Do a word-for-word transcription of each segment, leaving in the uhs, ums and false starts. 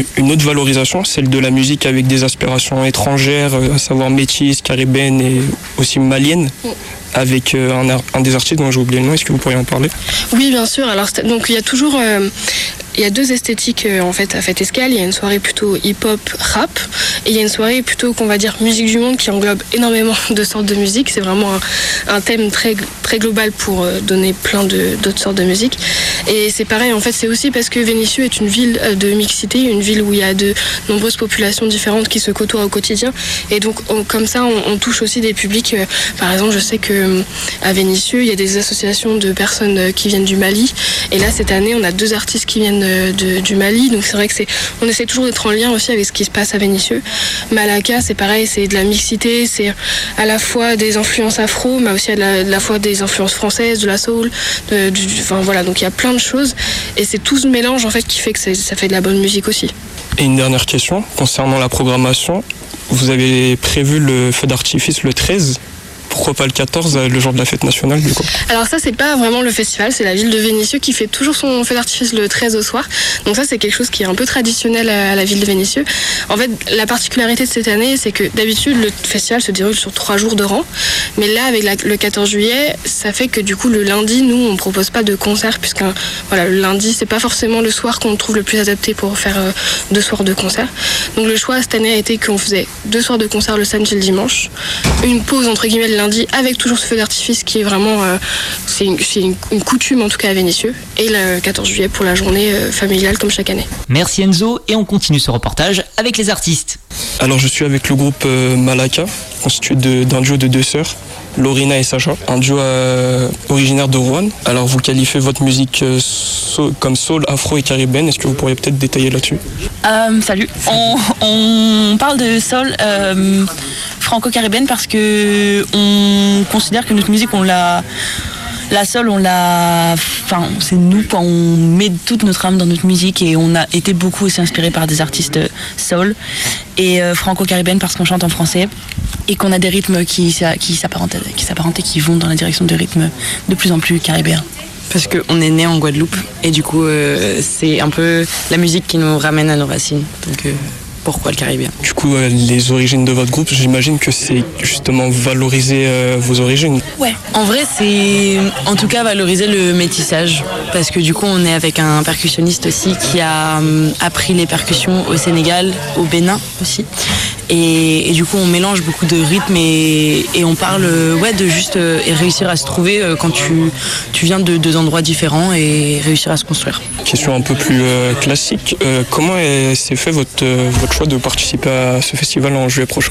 une autre valorisation, celle de la musique avec des aspirations étrangères, à savoir métis, caribéennes et aussi maliennes, avec un, un des artistes dont j'ai oublié le nom. Est-ce que vous pourriez en parler? Oui, bien sûr. Alors, donc il y a toujours... Euh... Il y a deux esthétiques euh, en fait à Fête Escale. Il y a une soirée plutôt hip-hop, rap, et il y a une soirée plutôt qu'on va dire musique du monde qui englobe énormément de sortes de musique. C'est vraiment un, un thème très très global pour euh, donner plein de d'autres sortes de musique. Et c'est pareil en fait, c'est aussi parce que Vénissieux est une ville de mixité, une ville où il y a de nombreuses populations différentes qui se côtoient au quotidien. Et donc on, comme ça, on, on touche aussi des publics. Euh, par exemple, je sais que à Vénissieux, il y a des associations de personnes qui viennent du Mali. Et là, cette année, on a deux artistes qui viennent De, du Mali, donc c'est vrai que c'est, on essaie toujours d'être en lien aussi avec ce qui se passe à Vénissieux. Malaka, c'est pareil, c'est de la mixité, c'est à la fois des influences afro, mais aussi à la, de la fois des influences françaises, de la soul, de, du, enfin voilà, donc il y a plein de choses, et c'est tout ce mélange en fait qui fait que ça fait de la bonne musique aussi. Et une dernière question concernant la programmation, vous avez prévu le feu d'artifice le treize. Pourquoi pas le quatorze, le jour de la fête nationale du coup? Alors ça, c'est pas vraiment le festival, c'est la ville de Vénissieux qui fait toujours son feu d'artifice le treize au soir. Donc ça, c'est quelque chose qui est un peu traditionnel à la ville de Vénissieux. En fait, la particularité de cette année, c'est que d'habitude, le festival se déroule sur trois jours de rang. Mais là, avec la, le quatorze juillet, ça fait que du coup, le lundi, nous, on propose pas de concert, puisque voilà, le lundi, c'est pas forcément le soir qu'on trouve le plus adapté pour faire euh, deux soirs de concert. Donc le choix cette année a été qu'on faisait deux soirs de concert le samedi et le dimanche, une pause entre guillemets le lundi, avec toujours ce feu d'artifice qui est vraiment euh, c'est, une, c'est une, une coutume en tout cas à Vénissieux, et le quatorze juillet pour la journée euh, familiale comme chaque année. Merci Enzo, et on continue ce reportage avec les artistes. Alors je suis avec le groupe euh, Malaka, constitué de, d'un duo de deux sœurs, Lorina et Sacha, un duo euh, originaire de Rouen. Alors vous qualifiez votre musique euh, so, comme soul, afro et caribéenne, est-ce que vous pourriez peut-être détailler là-dessus? euh, Salut, on, on parle de soul euh, franco-caribéenne parce que on considère que notre musique, on l'a... La soul, on l'a, enfin, c'est nous quand on met toute notre âme dans notre musique, et on a été beaucoup aussi inspiré par des artistes soul et euh, franco-caribéenne parce qu'on chante en français et qu'on a des rythmes qui, qui s'apparentent, qui s'apparentent et qui vont dans la direction de rythmes de plus en plus caribéens. Parce qu'on est né en Guadeloupe et du coup, euh, c'est un peu la musique qui nous ramène à nos racines. Donc, euh... pourquoi le Caribéen? Du coup, euh, les origines de votre groupe, j'imagine que c'est justement valoriser euh, vos origines. Ouais, en vrai, c'est en tout cas valoriser le métissage. Parce que du coup, on est avec un percussionniste aussi qui a euh, appris les percussions au Sénégal, au Bénin aussi. Et, et du coup, on mélange beaucoup de rythmes et, et on parle ouais, de juste euh, et réussir à se trouver euh, quand tu, tu viens de deux endroits différents et réussir à se construire. Question un peu plus euh, classique, euh, comment est, s'est fait votre, euh, votre choix de participer à ce festival en juillet prochain?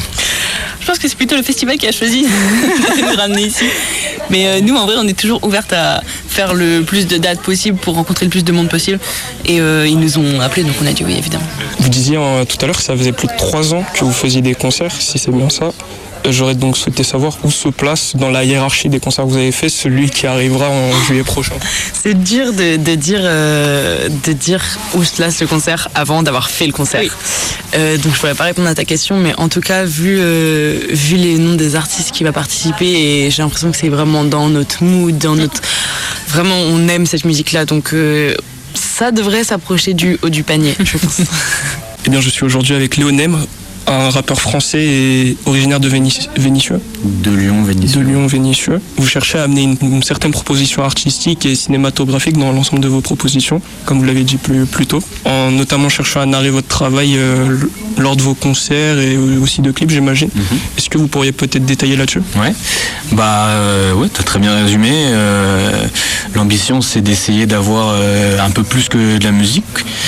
Je pense que c'est plutôt le festival qui a choisi de nous ramener ici. Mais euh, nous, en vrai, on est toujours ouvertes à faire le plus de dates possible pour rencontrer le plus de monde possible. Et euh, ils nous ont appelés, donc on a dit oui, évidemment. Vous disiez euh, tout à l'heure que ça faisait plus de trois ans que vous faisiez des concerts, si c'est bien ça. J'aurais donc souhaité savoir où se place dans la hiérarchie des concerts que vous avez fait celui qui arrivera en juillet prochain. C'est dur de, de, dire, euh, de dire où se place le concert avant d'avoir fait le concert. Oui. Euh, donc je ne pourrais pas répondre à ta question, mais en tout cas, vu, euh, vu les noms des artistes qui vont participer, et j'ai l'impression que c'est vraiment dans notre mood, dans notre... Vraiment, on aime cette musique-là, donc euh, ça devrait s'approcher du haut du panier, je pense. Eh bien, je suis aujourd'hui avec Léo Nèmre, un rappeur français et originaire de Vénissieux. De Lyon, Vénissieux. De Lyon, Vénissieux. Vous cherchez à amener une, une certaine proposition artistique et cinématographique dans l'ensemble de vos propositions, comme vous l'avez dit plus, plus tôt, en notamment cherchant à narrer votre travail euh, lors de vos concerts et aussi de clips, j'imagine. Mm-hmm. Est-ce que vous pourriez peut-être détailler là-dessus? Ouais, bah euh, ouais, t'as très bien résumé. Euh, l'ambition, c'est d'essayer d'avoir euh, un peu plus que de la musique.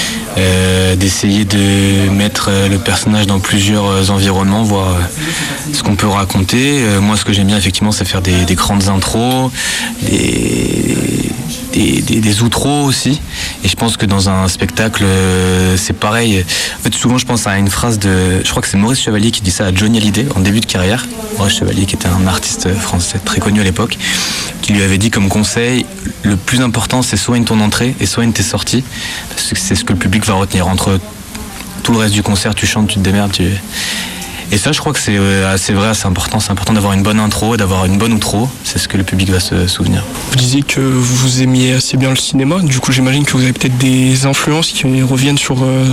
Euh, d'essayer de mettre euh, le personnage dans plusieurs euh, environnements, voir euh, ce qu'on peut raconter. Euh, moi, ce que j'aime bien, effectivement, c'est faire des, des grandes intros, des, des, des, des outros aussi. Et je pense que dans un spectacle, euh, c'est pareil. En fait, souvent, je pense à une phrase de... Je crois que c'est Maurice Chevalier qui dit ça à Johnny Hallyday, en début de carrière. Maurice Chevalier, qui était un artiste français très connu à l'époque, qui lui avait dit comme conseil, le plus important, c'est soit une ton entrée et soit une tes sorties. Parce que c'est ce que le public va retenir. Entre tout le reste du concert, tu chantes, tu te démerdes. Tu... Et ça, je crois que c'est, euh, c'est vrai, c'est important. C'est important d'avoir une bonne intro et d'avoir une bonne outro. C'est ce que le public va se souvenir. Vous disiez que vous aimiez assez bien le cinéma. Du coup, j'imagine que vous avez peut-être des influences qui reviennent sur, euh,